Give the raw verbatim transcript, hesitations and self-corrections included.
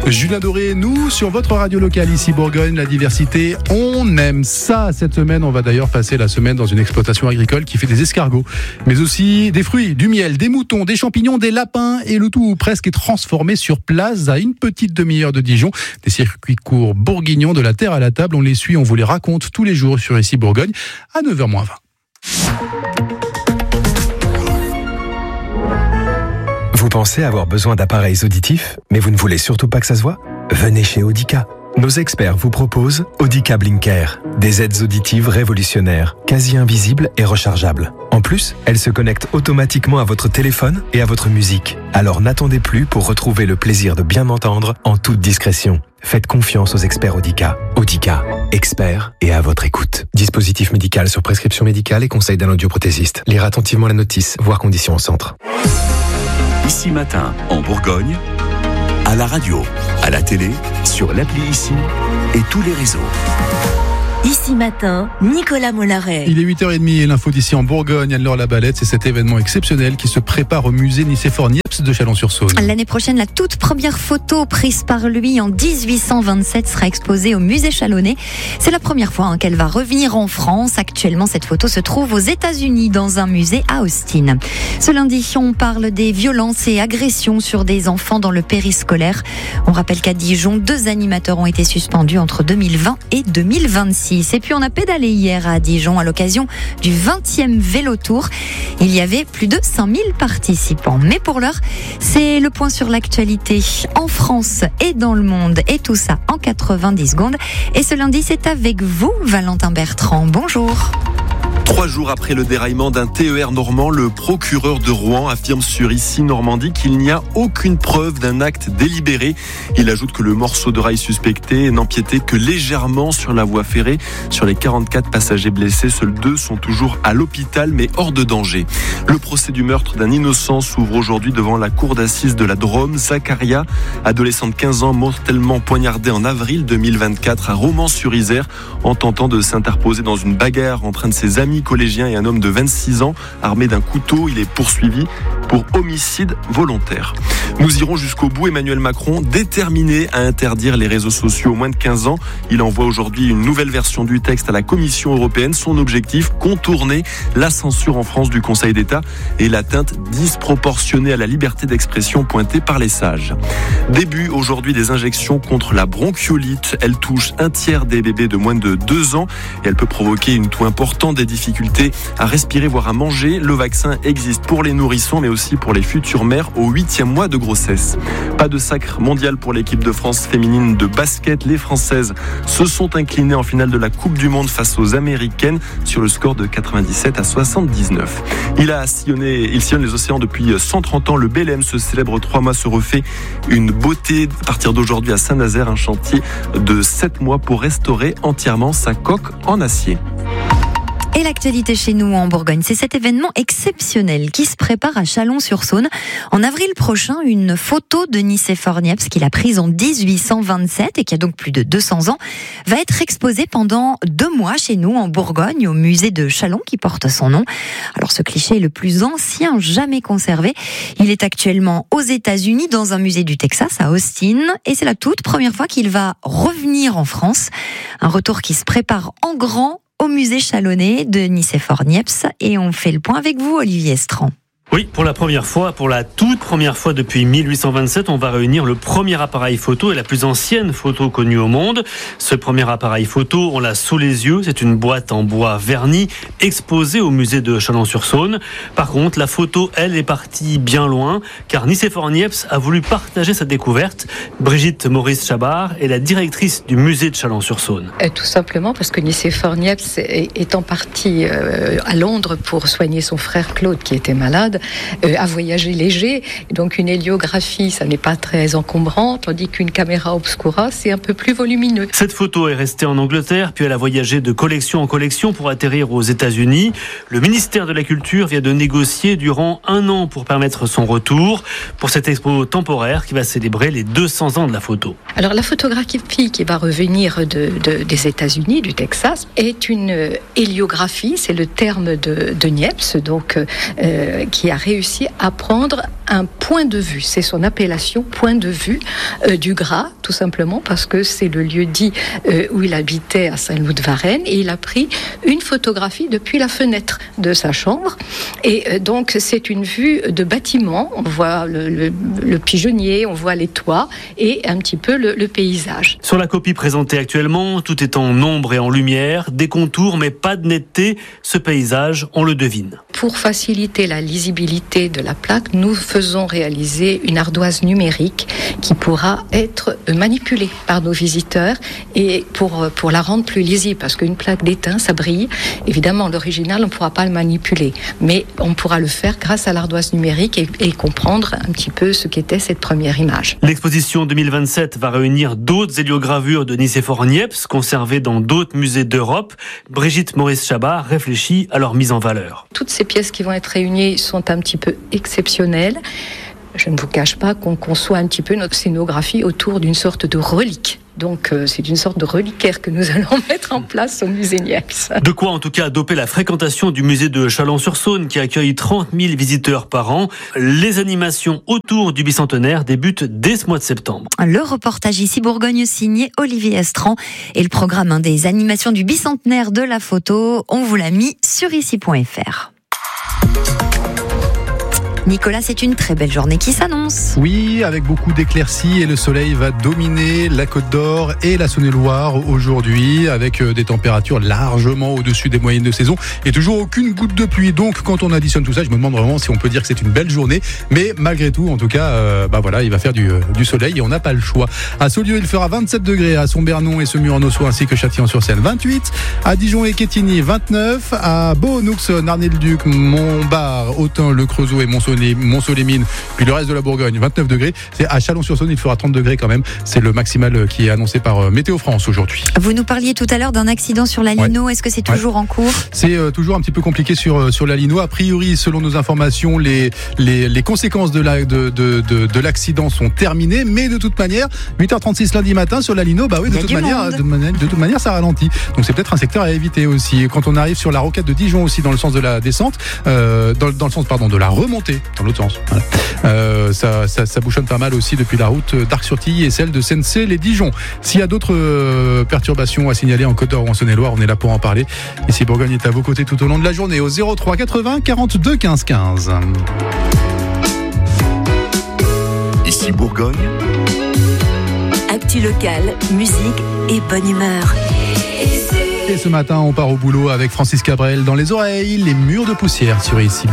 Julien Doré, nous, sur votre radio locale ici Bourgogne, la diversité, on aime ça. Cette semaine, on va d'ailleurs passer la semaine dans une exploitation agricole qui fait des escargots, mais aussi des fruits, du miel, des moutons, des champignons, des lapins, et le tout presque est transformé sur place à une petite demi-heure de Dijon. Des circuits courts bourguignons, de la terre à la table, on les suit, on vous les raconte tous les jours sur ici Bourgogne à neuf heures moins vingt. Vous pensez avoir besoin d'appareils auditifs, mais vous ne voulez surtout pas que ça se voit ? Venez chez Audica. Nos experts vous proposent Audica Blinker, des aides auditives révolutionnaires, quasi invisibles et rechargeables. En plus, elles se connectent automatiquement à votre téléphone et à votre musique. Alors n'attendez plus pour retrouver le plaisir de bien entendre en toute discrétion. Faites confiance aux experts Audica. Audica, experts et à votre écoute. Dispositif médical sur prescription médicale et conseil d'un audioprothésiste. Lire attentivement la notice, voir conditions au centre. Ici Matin, en Bourgogne, à la radio, à la télé, sur l'appli Ici et tous les réseaux. Ici Matin, Nicolas Mollaret. Il est huit heures trente et l'info d'ici en Bourgogne, Anne-Laure Labalette, c'est cet événement exceptionnel qui se prépare au musée Nicéphore Niepce de Chalon-sur-Saône. L'année prochaine, la toute première photo prise par lui en dix-huit cent vingt-sept sera exposée au musée Chalonnais. C'est la première fois hein, qu'elle va revenir en France. Actuellement, cette photo se trouve aux États-Unis dans un musée à Austin. Ce lundi, on parle des violences et agressions sur des enfants dans le périscolaire. On rappelle qu'à Dijon, deux animateurs ont été suspendus entre deux mille vingt et deux mille vingt-six. Et puis on a pédalé hier à Dijon à l'occasion du vingtième Vélo Tour. Il y avait plus de cinq mille participants. Mais pour l'heure, c'est le point sur l'actualité en France et dans le monde. Et tout ça en quatre-vingt-dix secondes. Et ce lundi, c'est avec vous, Valentin Bertrand. Bonjour. Trois jours après le déraillement d'un T E R normand, le procureur de Rouen affirme sur Ici Normandie qu'il n'y a aucune preuve d'un acte délibéré. Il ajoute que le morceau de rail suspecté n'empiétait que légèrement sur la voie ferrée. Sur les quarante-quatre passagers blessés, seuls deux sont toujours à l'hôpital, mais hors de danger. Le procès du meurtre d'un innocent s'ouvre aujourd'hui devant la cour d'assises de la Drôme. Zacharia, adolescent de quinze ans, mortellement poignardé en avril deux mille vingt-quatre à Romans-sur-Isère en tentant de s'interposer dans une bagarre entre un de ses amis collégien et un homme de vingt-six ans armé d'un couteau. Il est poursuivi pour homicide volontaire. Nous irons jusqu'au bout. Emmanuel Macron, déterminé à interdire les réseaux sociaux aux moins de quinze ans. Il envoie aujourd'hui une nouvelle version du texte à la Commission européenne. Son objectif, contourner la censure en France du Conseil d'État et l'atteinte disproportionnée à la liberté d'expression pointée par les sages. Début aujourd'hui des injections contre la bronchiolite. Elle touche un tiers des bébés de moins de deux ans et elle peut provoquer une toux importante, des difficultés à respirer, voire à manger. Le vaccin existe pour les nourrissons, mais aussi pour les futures mères au huitième mois de grossesse. Pas de sacre mondial pour l'équipe de France féminine de basket. Les Françaises se sont inclinées en finale de la Coupe du Monde face aux Américaines sur le score de quatre-vingt-dix-sept à soixante-dix-neuf. Il a sillonné, il sillonne les océans depuis cent trente ans. Le Belém se célèbre trois mois, se refait une beauté à partir d'aujourd'hui à Saint-Nazaire, un chantier de sept mois pour restaurer entièrement sa coque en acier. Et l'actualité chez nous en Bourgogne, c'est cet événement exceptionnel qui se prépare à Chalon-sur-Saône. En avril prochain, une photo de Nicéphore Niepce qu'il a prise en dix-huit cent vingt-sept et qui a donc plus de deux cents ans, va être exposée pendant deux mois chez nous en Bourgogne au musée de Chalon qui porte son nom. Alors ce cliché est le plus ancien jamais conservé. Il est actuellement aux États-Unis dans un musée du Texas à Austin et c'est la toute première fois qu'il va revenir en France. Un retour qui se prépare en grand au musée Chalonnais de Nicéphore Niepce et on fait le point avec vous, Olivier Estran. Oui, pour la première fois, pour la toute première fois depuis mille huit cent vingt-sept, on va réunir le premier appareil photo et la plus ancienne photo connue au monde. Ce premier appareil photo, on l'a sous les yeux, c'est une boîte en bois verni exposée au musée de Chalon-sur-Saône. Par contre, la photo, elle, est partie bien loin, car Nicéphore Niepce a voulu partager sa découverte. Brigitte Maurice-Chabard est la directrice du musée de Chalon-sur-Saône. Euh, tout simplement parce que Nicéphore Niepce étant parti euh, à Londres pour soigner son frère Claude qui était malade, Euh, à voyager léger, donc une héliographie ça n'est pas très encombrant, tandis qu'une caméra obscura c'est un peu plus volumineux. Cette photo est restée en Angleterre, puis elle a voyagé de collection en collection pour atterrir aux États-Unis. Le ministère de la Culture vient de négocier durant un an pour permettre son retour pour cette expo temporaire qui va célébrer les deux cents ans de la photo. Alors la photographie qui va revenir de, de, des États-Unis, du Texas, est une héliographie, c'est le terme de, de Niepce, donc euh, qui a réussi à prendre un point de vue. C'est son appellation, point de vue euh, du Gras, tout simplement parce que c'est le lieu dit euh, où il habitait à Saint-Loup-de-Varennes, et il a pris une photographie depuis la fenêtre de sa chambre. Et euh, donc c'est une vue de bâtiment. On voit le, le, le pigeonnier, on voit les toits et un petit peu le, le paysage. Sur la copie présentée actuellement, tout est en ombre et en lumière, des contours mais pas de netteté. Ce paysage, on le devine. Pour faciliter la lisibilité de la plaque, nous faisons réaliser une ardoise numérique qui pourra être manipulée par nos visiteurs et pour, pour la rendre plus lisible, parce qu'une plaque d'étain, ça brille. Évidemment, l'original, on ne pourra pas le manipuler, mais on pourra le faire grâce à l'ardoise numérique et, et comprendre un petit peu ce qu'était cette première image. L'exposition deux mille vingt-sept va réunir d'autres héliogravures de Nicéphore Niepce, conservées dans d'autres musées d'Europe. Brigitte Maurice-Chabat réfléchit à leur mise en valeur. Toutes ces pièces qui vont être réunies sont un petit peu exceptionnelles. Je ne vous cache pas qu'on conçoit un petit peu notre scénographie autour d'une sorte de relique. Donc euh, c'est une sorte de reliquaire que nous allons mettre en place au musée Niepce. De quoi en tout cas doper la fréquentation du musée de Chalon-sur-Saône qui accueille trente mille visiteurs par an. Les animations autour du bicentenaire débutent dès ce mois de septembre. Le reportage ici Bourgogne signé Olivier Estran et le programme hein, des animations du bicentenaire de la photo, on vous l'a mis sur ici point f r. Nicolas, c'est une très belle journée qui s'annonce. Oui, avec beaucoup d'éclaircies et le soleil va dominer la Côte d'Or et la Saône-et-Loire aujourd'hui, avec des températures largement au-dessus des moyennes de saison et toujours aucune goutte de pluie. Donc, quand on additionne tout ça, je me demande vraiment si on peut dire que c'est une belle journée. Mais malgré tout, en tout cas, euh, bah voilà, il va faire du, du soleil et on n'a pas le choix. À Saulieu, il fera vingt-sept degrés, à Sombernon et Semur-en-Auxois ainsi que Châtillon-sur-Seine vingt-huit, à Dijon et Quetigny vingt-neuf, à Beaunux, Narnay-le-Duc, Montbard, Autun, Le Creusot et Monceau Monceau-les-Mines, puis le reste de la Bourgogne, vingt-neuf degrés. C'est à Chalon-sur-Saône, il fera trente degrés quand même. C'est le maximal qui est annoncé par Météo France aujourd'hui. Vous nous parliez tout à l'heure d'un accident sur la Lino. Ouais. Est-ce que c'est toujours ouais. en cours ? C'est euh, toujours un petit peu compliqué sur sur la Lino. A priori, selon nos informations, les les, les conséquences de la de, de de de l'accident sont terminées, mais de toute manière, huit heures trente-six lundi matin sur la Lino, bah oui, de toute manière, de, de toute manière, ça ralentit. Donc c'est peut-être un secteur à éviter aussi. Quand on arrive sur la rocade de Dijon aussi, dans le sens de la descente, euh, dans, dans le sens pardon de la remontée. Dans l'autre sens. Voilà. Euh, ça, ça, ça bouchonne pas mal aussi depuis la route d'Arc-sur-Tille et celle de Sennecey-les-Dijon. S'il y a d'autres euh, perturbations à signaler en Côte d'Or ou en Saône-et-Loire, on est là pour en parler. Ici Bourgogne est à vos côtés tout au long de la journée au zéro trois quatre-vingts quarante-deux quinze quinze. Ici Bourgogne. Actu locale, musique et bonne humeur. Et ce matin, on part au boulot avec Francis Cabrel dans les oreilles, les murs de poussière sur ici.